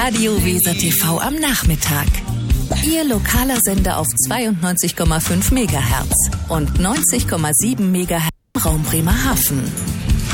Radio Weser TV am Nachmittag. Ihr lokaler Sender auf 92,5 MHz und 90,7 MHz im Raum Bremerhaven.